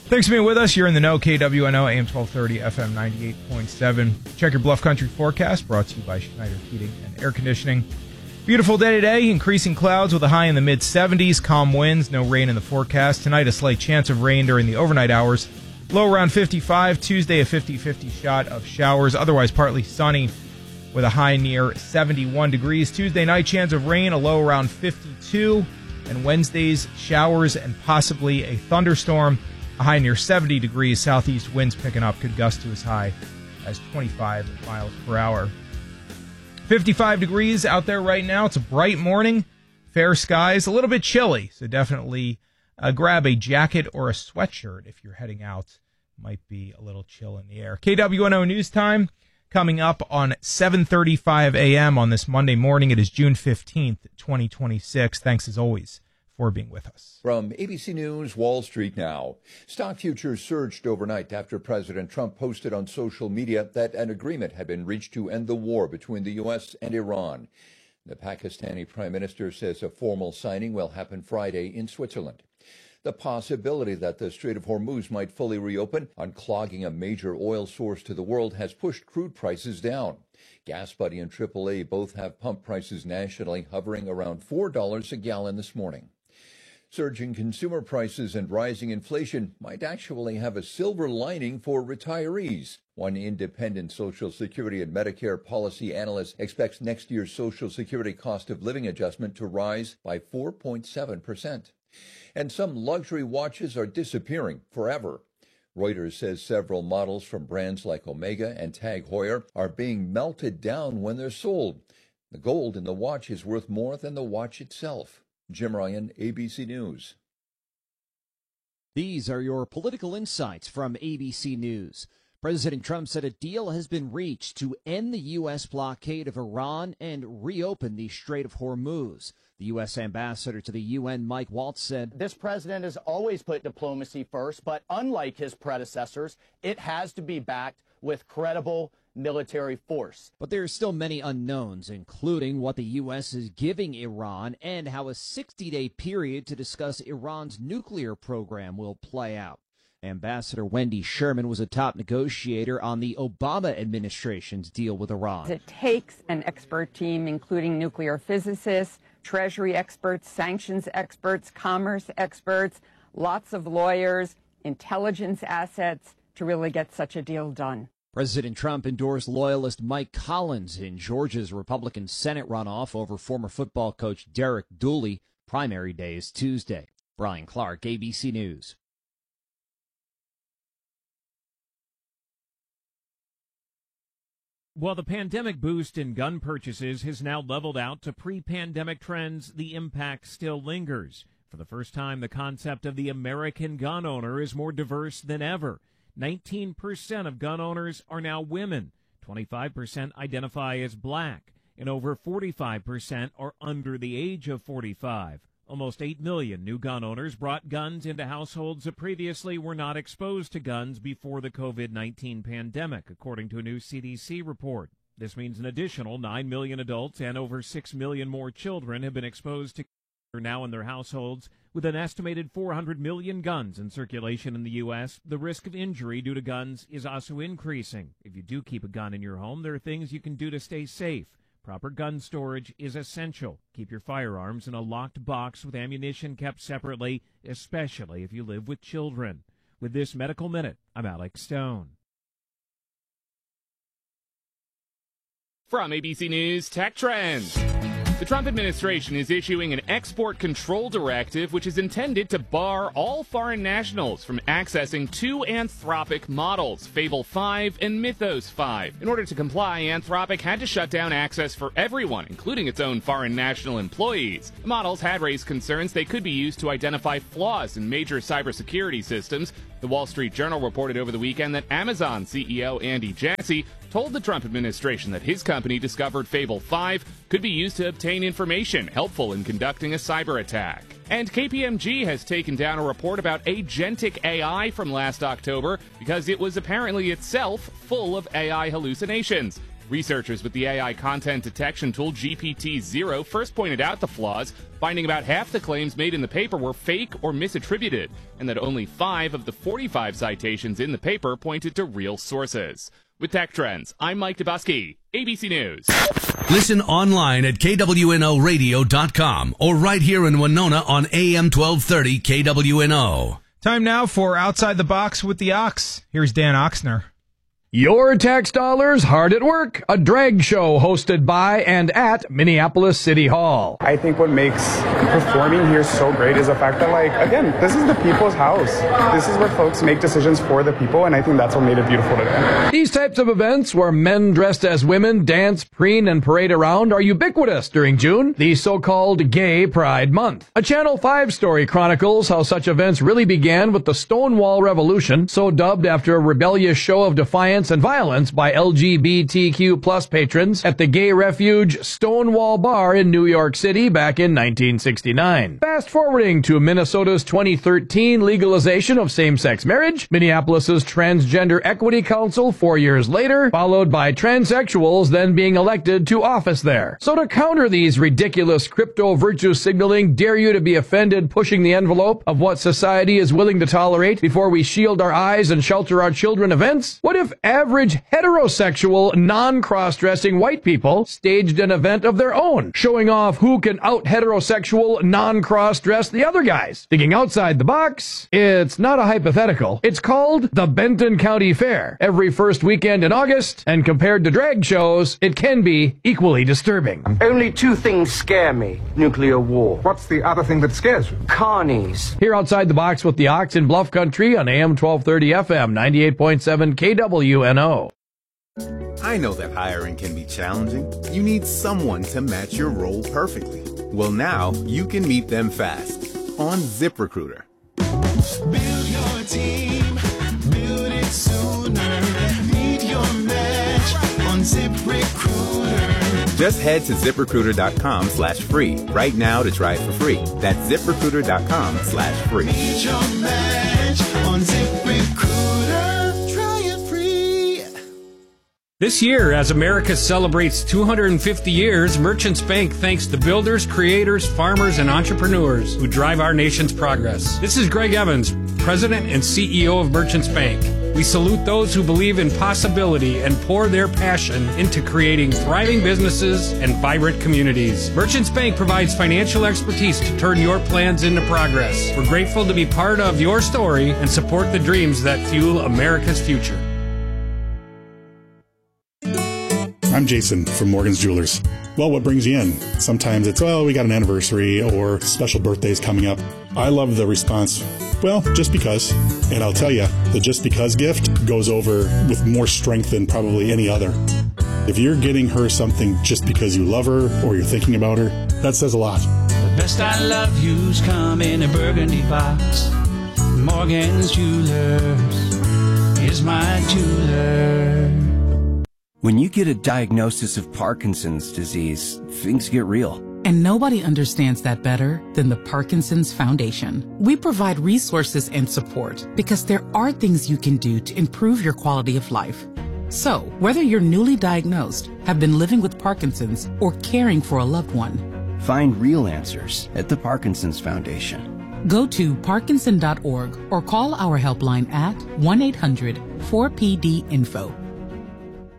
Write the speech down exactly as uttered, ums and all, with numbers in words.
Thanks for being with us. You're in the know. K W N O, A M twelve thirty, F M ninety-eight point seven. Check your Bluff Country forecast, brought to you by Schneider Heating and Air Conditioning. Beautiful day today, increasing clouds with a high in the mid-seventies, calm winds, no rain in the forecast. Tonight, a slight chance of rain during the overnight hours. Low around fifty-five. Tuesday, a fifty-fifty shot of showers. Otherwise, partly sunny with a high near seventy-one degrees. Tuesday night, chance of rain, a low around fifty-two. And Wednesday's showers and possibly a thunderstorm. A high near seventy degrees. Southeast winds picking up, could gust to as high as twenty-five miles per hour. fifty-five degrees out there right now. It's a bright morning, fair skies, a little bit chilly, so definitely uh, grab a jacket or a sweatshirt if you're heading out. Might be a little chill in the air. K W N O News Time coming up on seven thirty-five a.m. on this Monday morning. It is June fifteenth, twenty twenty-six. Thanks as always for being with us. From A B C News, Wall Street now. Stock futures surged overnight after President Trump posted on social media that an agreement had been reached to end the war between the U S and Iran. The Pakistani prime minister says a formal signing will happen Friday in Switzerland. The possibility that the Strait of Hormuz might fully reopen, unclogging a major oil source to the world, has pushed crude prices down. GasBuddy and triple A both have pump prices nationally hovering around four dollars a gallon this morning. Surging consumer prices and rising inflation might actually have a silver lining for retirees. One independent Social Security and Medicare policy analyst expects next year's Social Security cost of living adjustment to rise by four point seven percent. And some luxury watches are disappearing forever. Reuters says several models from brands like Omega and Tag Heuer are being melted down when they're sold. The gold in the watch is worth more than the watch itself. Jim Ryan, A B C News. These are your political insights from A B C News. President Trump said a deal has been reached to end the U S blockade of Iran and reopen the Strait of Hormuz. The U S ambassador to the U N, Mike Waltz, said, "This president has always put diplomacy first, but unlike his predecessors, it has to be backed with credible military force." But there are still many unknowns, including what the U S is giving Iran and how a sixty-day period to discuss Iran's nuclear program will play out. Ambassador Wendy Sherman was a top negotiator on the Obama administration's deal with Iran. It takes an expert team, including nuclear physicists, Treasury experts, sanctions experts, commerce experts, lots of lawyers, intelligence assets to really get such a deal done. President Trump endorsed loyalist Mike Collins in Georgia's Republican Senate runoff over former football coach Derek Dooley. Primary day is Tuesday. Brian Clark, A B C News. While the pandemic boost in gun purchases has now leveled out to pre-pandemic trends, the impact still lingers. For the first time, the concept of the American gun owner is more diverse than ever. nineteen percent of gun owners are now women, twenty-five percent identify as black, and over forty-five percent are under the age of forty-five. Almost eight million new gun owners brought guns into households that previously were not exposed to guns before the COVID nineteen pandemic, according to a new C D C report. This means an additional nine million adults and over six million more children have been exposed to guns now in their households. With an estimated four hundred million guns in circulation in the U S, the risk of injury due to guns is also increasing. If you do keep a gun in your home, there are things you can do to stay safe. Proper gun storage is essential. Keep your firearms in a locked box with ammunition kept separately, especially if you live with children. With this Medical Minute, I'm Alex Stone. From A B C News Tech Trends. The Trump administration is issuing an export control directive which is intended to bar all foreign nationals from accessing two Anthropic models, Fable five and Mythos five. In order to comply, Anthropic had to shut down access for everyone, including its own foreign national employees. The models had raised concerns they could be used to identify flaws in major cybersecurity systems. The Wall Street Journal reported over the weekend that Amazon C E O Andy Jassy told the Trump administration that his company discovered Fable five could be used to obtain information helpful in conducting a cyber attack. And K P M G has taken down a report about agentic A I from last October because it was apparently itself full of A I hallucinations. Researchers with the A I content detection tool G P T zero first pointed out the flaws, finding about half the claims made in the paper were fake or misattributed, and that only five of the forty-five citations in the paper pointed to real sources. With Tech Trends, I'm Mike Dubusky, A B C News. Listen online at K W N O radio dot com or right here in Winona on A M twelve thirty K W N O. Time now for Outside the Box with the Ox. Here's Dan Oxner. Your tax dollars hard at work. A drag show hosted by and at Minneapolis City Hall. I think what makes performing here so great is the fact that, like, again, this is the people's house. This is where folks make decisions for the people, and I think that's what made it beautiful today. These types of events where men dressed as women dance, preen, and parade around are ubiquitous during June, the so-called Gay Pride Month. A Channel five story chronicles how such events really began with the Stonewall Revolution, so dubbed after a rebellious show of defiance and violence by L G B T Q plus patrons at the gay refuge Stonewall Bar in New York City back in nineteen sixty-nine. Fast forwarding to Minnesota's twenty thirteen legalization of same-sex marriage, Minneapolis's Transgender Equity Council four years later, followed by transsexuals then being elected to office there. So to counter these ridiculous crypto virtue signaling, dare you to be offended pushing the envelope of what society is willing to tolerate before we shield our eyes and shelter our children events? What if average heterosexual, non-cross-dressing white people staged an event of their own, showing off who can out-heterosexual, non-cross-dress the other guys? Thinking outside the box, it's not a hypothetical. It's called the Benton County Fair, every first weekend in August, and compared to drag shows, it can be equally disturbing. Only two things scare me. Nuclear war. What's the other thing that scares you? Carnies. Here outside the box with the Ox in Bluff Country on A M twelve thirty F M, ninety-eight point seven K W N O. I know that hiring can be challenging. You need someone to match your role perfectly. Well, now you can meet them fast on ZipRecruiter. Build your team, build it sooner. Meet your match on ZipRecruiter. Just head to ZipRecruiter.com slash free right now to try it for free. That's ZipRecruiter.com slash free. Meet your match on ZipRecruiter. Try it free. This year, as America celebrates two hundred fifty years, Merchants Bank thanks the builders, creators, farmers, and entrepreneurs who drive our nation's progress. This is Greg Evans, President and C E O of Merchants Bank. We salute those who believe in possibility and pour their passion into creating thriving businesses and vibrant communities. Merchants Bank provides financial expertise to turn your plans into progress. We're grateful to be part of your story and support the dreams that fuel America's future. I'm Jason from Morgan's Jewelers. Well, what brings you in? Sometimes it's, well, we got an anniversary or special birthdays coming up. I love the response, well, just because. And I'll tell you, the just because gift goes over with more strength than probably any other. If you're getting her something just because you love her or you're thinking about her, that says a lot. The best I love you's come in a burgundy box. Morgan's Jewelers is my jeweler. When you get a diagnosis of Parkinson's disease, things get real. And nobody understands that better than the Parkinson's Foundation. We provide resources and support because there are things you can do to improve your quality of life. So, whether you're newly diagnosed, have been living with Parkinson's, or caring for a loved one, find real answers at the Parkinson's Foundation. Go to parkinson dot org or call our helpline at one eight hundred four P D info.